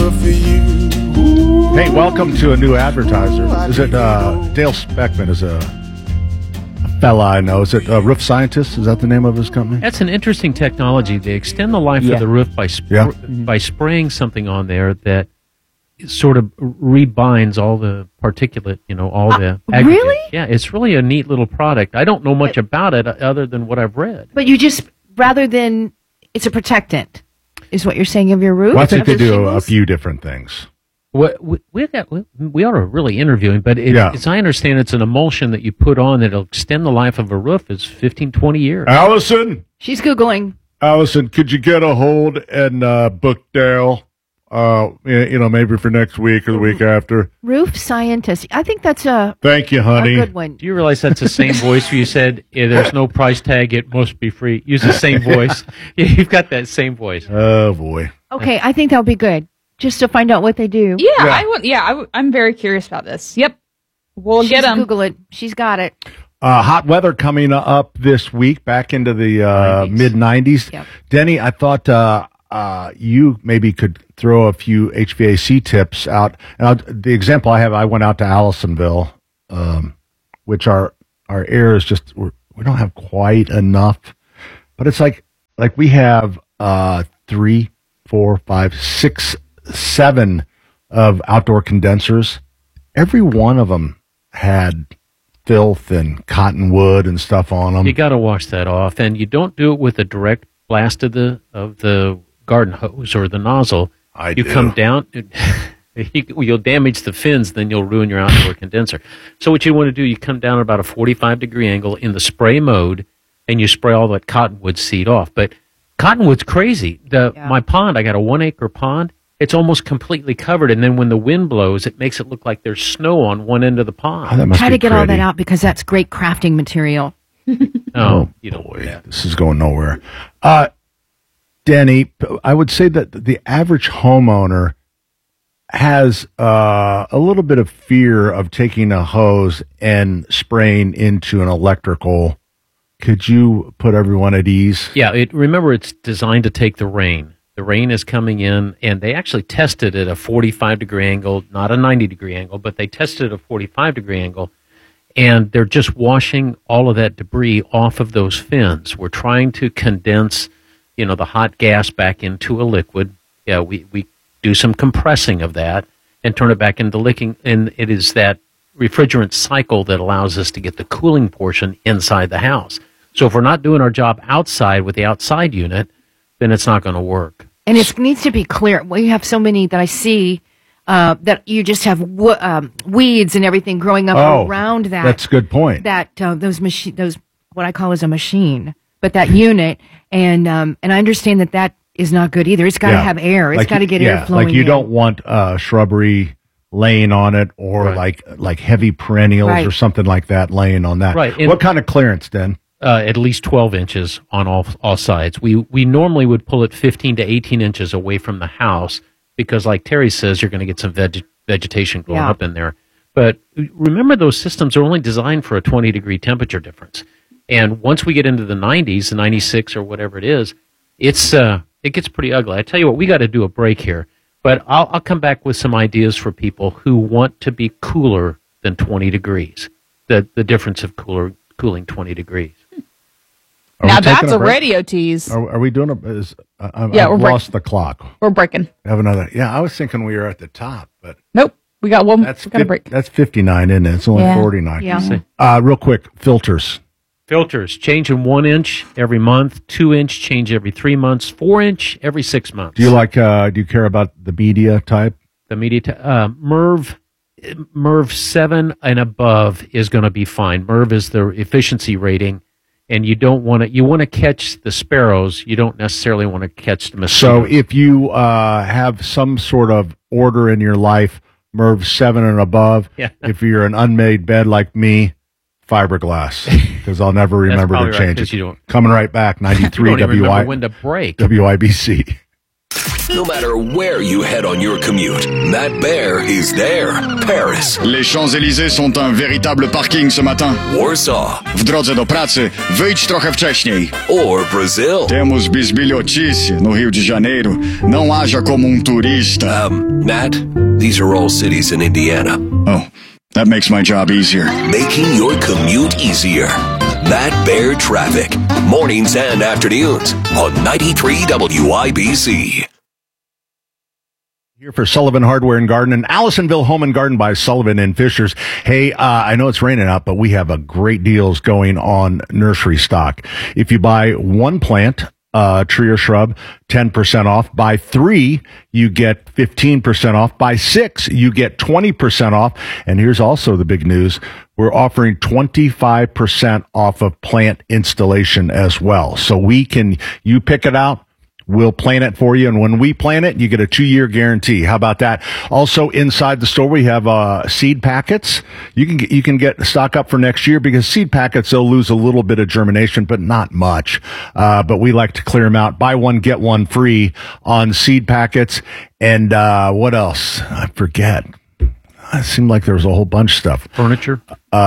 for you. Hey, welcome to a new advertiser. Is it Dale Speckman is a fella I know. Is it Roof Scientist? Is that the name of his company? That's an interesting technology. They extend the life of the roof by spraying something on there that sort of rebinds all the particulate, all the aggregate. Really? Yeah, it's really a neat little product. I don't know much about it other than what I've read. But you just, rather than, it's a protectant, is what you're saying of your roof? Well, I think they do a few different things. We ought to really interview him, but as I understand, it's an emulsion that you put on that'll extend the life of a roof is 15, 20 years. Allison? She's Googling. Allison, could you get a hold and book Dale, maybe for next week or the week after? Roof Scientist. I think that's Thank you, honey. a good one. Do you realize that's the same voice where you said, there's no price tag, it must be free? Use the same voice. Yeah, you've got that same voice. Oh, boy. Okay, I think that'll be good. Just to find out what they do. I'm very curious about this. Yep. We'll get them. Google it. She's got it. Hot weather coming up this week, back into the mid-90s. Yep. Denny, I thought you maybe could throw a few HVAC tips out. And the example I have, I went out to Allisonville, which our air is just, we don't have quite enough. But it's like we have 3, 4, 5, 6, 7 of outdoor condensers. Every one of them had filth and cottonwood and stuff on them. You got to wash that off, and you don't do it with a direct blast of the garden hose or the nozzle. You come down, you'll damage the fins, then you'll ruin your outdoor condenser. So what you want to do, you come down about a 45-degree angle in the spray mode, and you spray all that cottonwood seed off. But cottonwood's crazy. My pond, I got a 1-acre pond. It's almost completely covered, and then when the wind blows, it makes it look like there's snow on one end of the pond. Try to get all that out because that's great crafting material. Oh, you don't do that. This is going nowhere. Denny, I would say that the average homeowner has a little bit of fear of taking a hose and spraying into an electrical. Could you put everyone at ease? Yeah, remember it's designed to take the rain. The rain is coming in, and they actually tested at a 45-degree angle, not a 90-degree angle, but they tested at a 45-degree angle, and they're just washing all of that debris off of those fins. We're trying to condense, the hot gas back into a liquid. Yeah, we do some compressing of that and turn it back into liquid, and it is that refrigerant cycle that allows us to get the cooling portion inside the house. So if we're not doing our job outside with the outside unit, then it's not going to work. And it needs to be clear. We have so many that I see that you just have weeds and everything growing up around that. That's a good point. That those what I call is a machine, but that unit, and I understand that is not good either. It's got to have air. It's got to get air flowing. Like you don't want shrubbery laying on it, or like heavy perennials or something like that laying on that. Right. What kind of clearance then? At least 12 inches on all sides. We normally would pull it 15 to 18 inches away from the house because, like Terry says, you're going to get some vegetation growing up in there. But remember, those systems are only designed for a 20-degree temperature difference. And once we get into the 90s, the 96 or whatever it is, it gets pretty ugly. I tell you what, we got to do a break here. But I'll come back with some ideas for people who want to be cooler than 20 degrees, the difference of cooling 20 degrees. Now that's a radio tease. Are we doing I've lost the clock. We're breaking. Have another. Yeah, I was thinking we were at the top, but nope. We got one. We got a break. That's 59, isn't it? It's only 49. Yeah. Real quick, filters. Filters change in 1 inch every month, 2 inch change every 3 months, 4 inch every 6 months. Do you care about the media type? The media MERV 7 and above is going to be fine. MERV is the efficiency rating, and you want to catch the sparrows. You don't necessarily want to catch the mosquitoes. So if you have some sort of order in your life, MERV 7 and above, if you're an unmade bed like me, fiberglass, because I'll never remember to change it. Coming right back, 93 when to break. WIBC. No matter where you head on your commute, Matt Bear is there. Paris. Les Champs-Élysées sont un véritable parking ce matin. Warsaw. W drodze do pracy wyjdź trochę wcześniej. Or Brazil. Temos bisbilhotice no Rio de Janeiro. Não haja como turista. Matt, these are all cities in Indiana. Oh, that makes my job easier. Making your commute easier. Matt Bear Traffic. Mornings and afternoons on 93 WIBC. Here for Sullivan Hardware and Garden and Allisonville Home and Garden by Sullivan and Fishers. Hey, I know it's raining out, but we have a great deals going on nursery stock. If you buy one plant, tree or shrub, 10% off. Buy 3, you get 15% off. Buy 6, you get 20% off. And here's also the big news. We're offering 25% off of plant installation as well. So you pick it out. We'll plant it for you, and when we plant it, you get a 2-year guarantee. How about that? Also, inside the store, we have seed packets. You can get stock up for next year because seed packets, they'll lose a little bit of germination, but not much. But we like to clear them out. Buy one, get one free on seed packets. And what else? I forget. It seemed like there was a whole bunch of stuff. Furniture,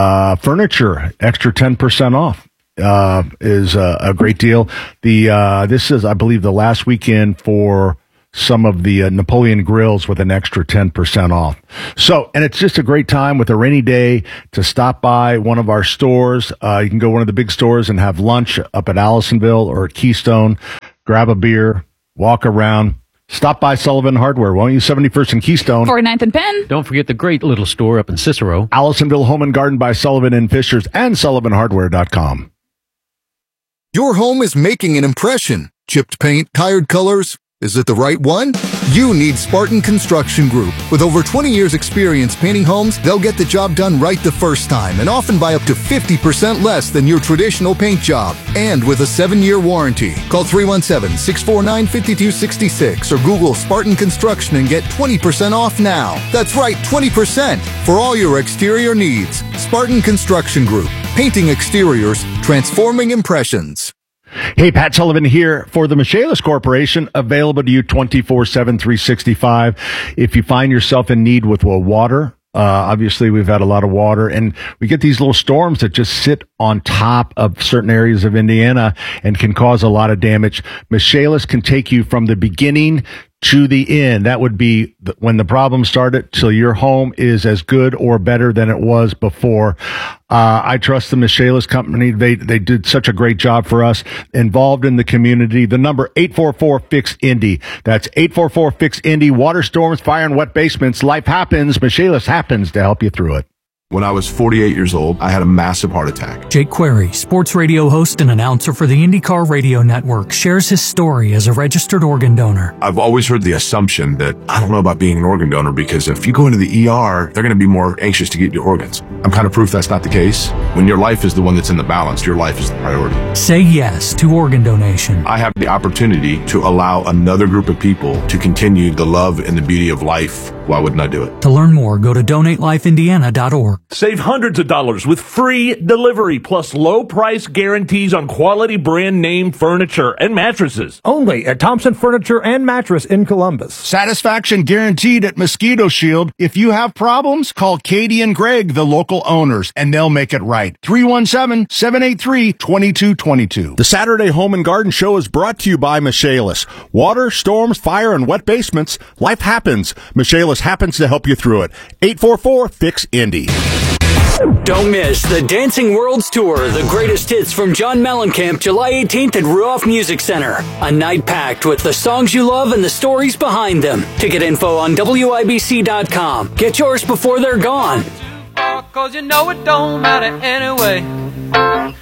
extra 10% off. Is a great deal. This is, I believe, the last weekend for some of the Napoleon grills with an extra 10% off. So, and it's just a great time with a rainy day to stop by one of our stores. You can go to one of the big stores and have lunch up at Allisonville or Keystone, grab a beer, walk around. Stop by Sullivan Hardware, won't you? 71st and Keystone. 49th and Penn. Don't forget the great little store up in Cicero. Allisonville Home and Garden by Sullivan and Fishers and SullivanHardware.com. Your home is making an impression. Chipped paint, tired colors. Is it the right one? You need Spartan Construction Group. With over 20 years experience painting homes, they'll get the job done right the first time and often by up to 50% less than your traditional paint job. And with a 7-year warranty. Call 317-649-5266 or Google Spartan Construction and get 20% off now. That's right, 20% for all your exterior needs. Spartan Construction Group. Painting exteriors, transforming impressions. Hey, Pat Sullivan here for the Michaelis Corporation, available to you 24/7, 365. If you find yourself in need with water, obviously we've had a lot of water, and we get these little storms that just sit on top of certain areas of Indiana and can cause a lot of damage. Michaelis can take you from the beginning to the end. That would be when the problem started till your home is as good or better than it was before. I trust the Michaelis company. They did such a great job for us, involved in the community. The number 844-FIX-INDY. That's 844-FIX-INDY. Water storms, fire, and wet basements. Life happens. Michaelis happens to help you through it. When I was 48 years old, I had a massive heart attack. Jake Query, sports radio host and announcer for the IndyCar Radio Network, shares his story as a registered organ donor. I've always heard the assumption that I don't know about being an organ donor because if you go into the ER, they're going to be more anxious to get your organs. I'm kind of proof that's not the case. When your life is the one that's in the balance, your life is the priority. Say yes to organ donation. I have the opportunity to allow another group of people to continue the love and the beauty of life. Why wouldn't I do it? To learn more, go to DonateLifeIndiana.org. Save hundreds of dollars with free delivery plus low price guarantees on quality brand name furniture and mattresses. Only at Thompson Furniture and Mattress in Columbus. Satisfaction guaranteed at Mosquito Shield. If you have problems, call Katie and Greg, the local owners, and they'll make it right. 317-783-2222. The Saturday Home and Garden Show is brought to you by Michaelis. Water, storms, fire, and wet basements. Life happens. Michaelis happens to help you through it. 844-FIX-INDY. Don't miss the Dancing Worlds Tour, the greatest hits from John Mellencamp, July 18th at Ruoff Music Center. A night packed with the songs you love and the stories behind them. Ticket info on WIBC.com. Get yours before they're gone. 'Cause you know it don't matter anyway.